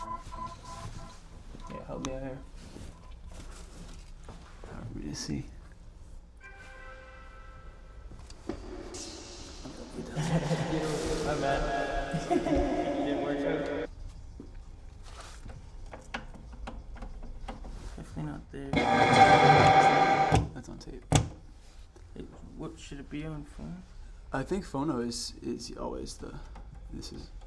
Yeah, help me out here. Hard for me to see. My bad. It didn't work out. Definitely not there. That's on tape. What should it be on phone? I think phono is always the. This is